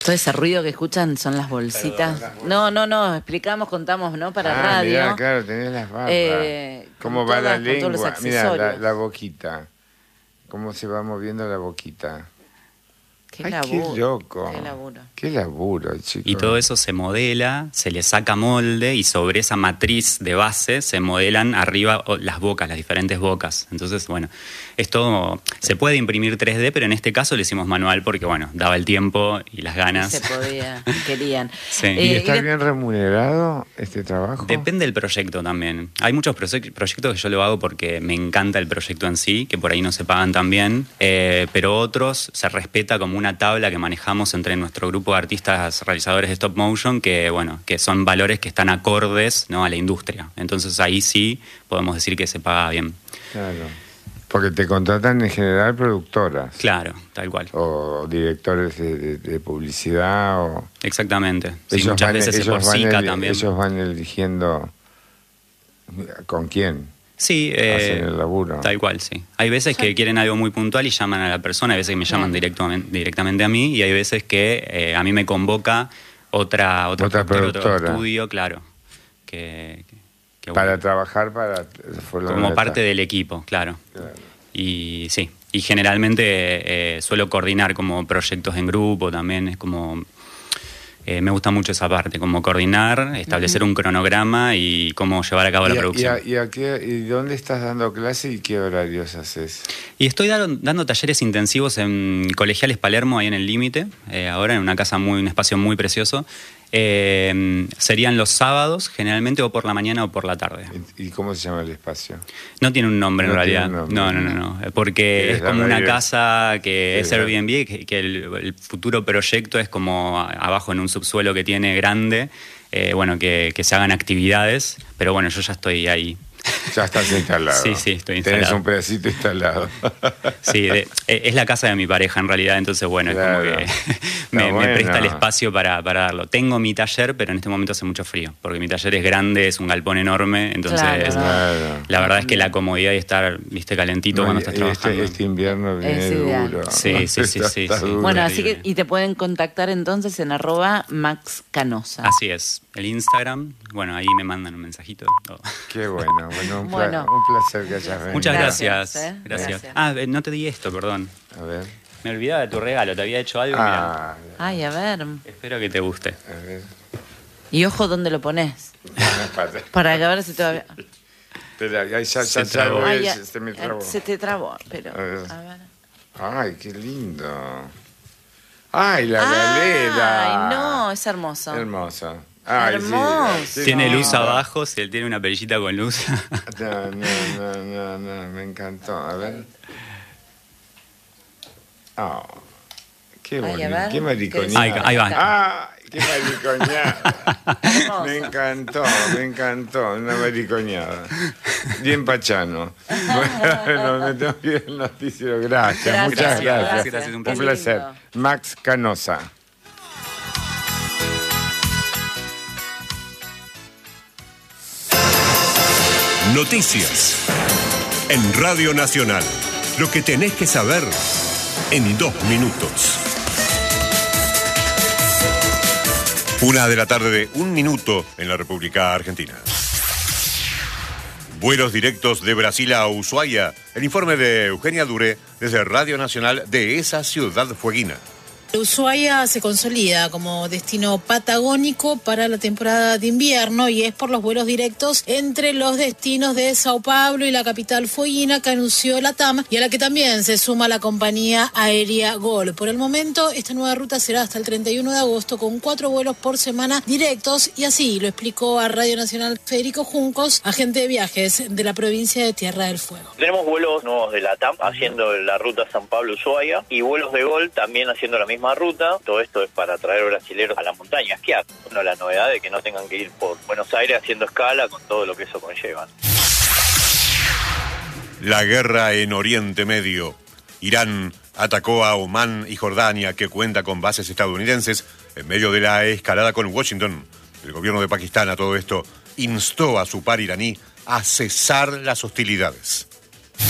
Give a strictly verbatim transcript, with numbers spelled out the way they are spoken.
Todo ese ruido que escuchan son las bolsitas. Perdón, no, no, no, explicamos, contamos, ¿no? Para ah, radio. Mirá, claro, tenés las barbas. Eh, ¿Cómo va todas, la lengua? Mira, la, la boquita. ¿Cómo se va moviendo la boquita? Qué Ay, laburo. Qué loco. Qué laburo. Qué laburo, chicos. Y todo eso se modela, se le saca molde y sobre esa matriz de base se modelan arriba las bocas, las diferentes bocas. Entonces, bueno, esto se puede imprimir tres D, pero en este caso lo hicimos manual porque, bueno, daba el tiempo y las ganas. Y se podía, querían. Sí. ¿Y eh, está y bien remunerado este trabajo? Depende del proyecto también. Hay muchos proye- proyectos que yo lo hago porque me encanta el proyecto en sí, que por ahí no se pagan tan bien, eh, pero otros se respeta como una tabla que manejamos entre nuestro grupo de artistas realizadores de stop motion, que bueno, que son valores que están acordes, ¿no?, a la industria. Entonces ahí sí podemos decir que se paga bien. Claro. Porque te contratan en general productoras. Claro, tal cual. O directores de, de, de publicidad. O... Exactamente. Sí, ellos muchas van, veces ellos se van porcica el, también. Ellos van eligiendo con quién. Sí, eh, hacen el laburo. Tal cual, sí. Hay veces que quieren algo muy puntual y llaman a la persona, hay veces que me llaman directamente, directamente a mí, y hay veces que eh, a mí me convoca otra, otra, otra productora, otro estudio, claro. Que, que, para bueno, trabajar para... como parte del equipo, claro. claro. Y sí, y generalmente eh, suelo coordinar como proyectos en grupo también, es como... Eh, me gusta mucho esa parte, como coordinar, establecer uh-huh. un cronograma y cómo llevar a cabo ¿Y la a, producción. ¿Y, a, y, a qué, ¿Y dónde estás dando clase y qué horarios haces? Y estoy dando, dando talleres intensivos en Colegiales Palermo, ahí en el Límite, eh, ahora en una casa, muy, un espacio muy precioso. Eh, serían los sábados, generalmente, o por la mañana o por la tarde. ¿Y, y cómo se llama el espacio? No tiene un nombre no en realidad. Nombre. No, no, no, no. Porque es como una casa que es Airbnb, que, que el, el futuro proyecto es como abajo en un subsuelo que tiene grande, eh, bueno, que, que se hagan actividades, pero bueno, yo ya estoy ahí. Ya estás instalado. Sí, sí, estoy instalado. Tenés un pedacito instalado. Sí, de, es la casa de mi pareja en realidad, entonces bueno, claro. Es como que me, no, bueno. me presta el espacio para, para darlo. Tengo mi taller, pero en este momento hace mucho frío, porque mi taller es grande, es un galpón enorme, entonces claro. Claro. La verdad es que la comodidad de estar, viste, calentito no, cuando estás trabajando. Este, este invierno viene duro. Sí, sí, sí. sí, sí. Bueno, así que, y te pueden contactar entonces en arroba Max Canosa. Así es, el Instagram, bueno, ahí me mandan un mensajito. Oh. Qué bueno. Bueno, un, bueno. Pla- un placer que hayas venido. Muchas gracias. Gracias, ¿eh? gracias. gracias. Ah, no te di esto, perdón. A ver. Me olvidaba de tu regalo, te había hecho algo. Ah, mira. Ay, a ver. Espero que te guste. A ver. Y ojo, ¿dónde lo pones? Para que a ver si todavía... Espera, ya, ya, se, ya, ya, Ay, ya, se, se me trabó. Se te trabó, pero... A ver. A ver. Ay, qué lindo. Ay, la galera. Ay, no, es hermoso. Hermosa. Ay, hermoso. Sí, tiene no. luz abajo, si él tiene una perillita con luz. No, no, no, no, no, me encantó. A ver. Oh, qué bonito, qué maricoñada. Ahí, ahí va. Ah, qué maricoñada. Me encantó, me encantó, una maricoñada. Bien pachano. Bueno, me tengo que ir al noticiero. Gracias, gracias muchas gracias. gracias, gracias un un placer. lindo. Max Canosa. Noticias en Radio Nacional. Lo que tenés que saber en dos minutos. Una de la tarde de un minuto en la República Argentina. Vuelos directos de Brasil a Ushuaia. El informe de Eugenia Duré desde Radio Nacional de esa ciudad fueguina. Ushuaia se consolida como destino patagónico para la temporada de invierno y es por los vuelos directos entre los destinos de Sao Paulo y la capital fueguina que anunció la T A M y a la que también se suma la compañía aérea Gol. Por el momento, esta nueva ruta será hasta el treinta y uno de agosto con cuatro vuelos por semana directos y así lo explicó a Radio Nacional Federico Juncos, agente de viajes de la provincia de Tierra del Fuego. Tenemos vuelos nuevos de la T A M haciendo la ruta San Pablo-Ushuaia y vuelos de Gol también haciendo la misma ruta. Todo esto es para traer brasileros a la montaña a esquiar. Bueno, la novedad de que no tengan que ir por Buenos Aires haciendo escala con todo lo que eso conlleva. La guerra en Oriente Medio. Irán atacó a Omán y Jordania, que cuenta con bases estadounidenses, en medio de la escalada con Washington. El gobierno de Pakistán a todo esto instó a su par iraní a cesar las hostilidades.